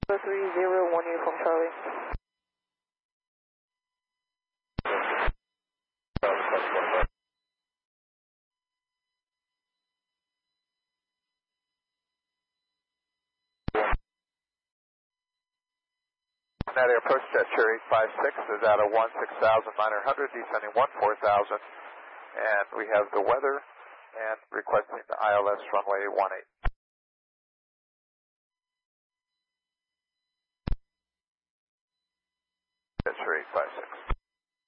301 Uniform Charlie. Net Air approach jet Cherry 56 is out of 16,900, descending 14,000, and we have the weather and requesting the ILS runway 18.